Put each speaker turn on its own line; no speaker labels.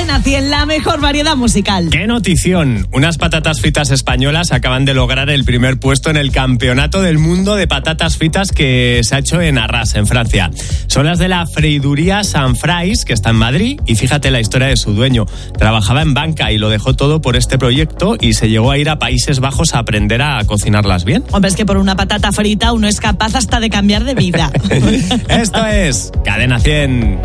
Cadena 100, la mejor variedad musical.
¡Qué notición! Unas patatas fritas españolas acaban de lograr el primer puesto en el Campeonato del Mundo de Patatas Fritas que se ha hecho en Arras, en Francia. Son las de la freiduría Sant Frais, que está en Madrid, y fíjate la historia de su dueño. Trabajaba en banca y lo dejó todo por este proyecto y se llegó a ir a Países Bajos a aprender a cocinarlas bien.
Hombre, es que por una patata frita uno es capaz hasta de cambiar de vida.
Esto es Cadena 100.